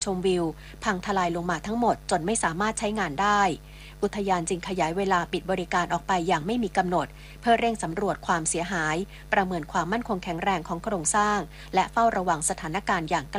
ชมวิวพังทลายลงมาทั้งหมดจนไม่สามารถใช้งานได้อุทยานจึงขยายเวลาปิดบริการออกไปอย่างไม่มีกำหนดเพื่อเร่งสำรวจความเสียหายประเมินความมั่นคงแข็งแรงของโครงสร้างและเฝ้าระวังสถานการณ์อย่างใกล้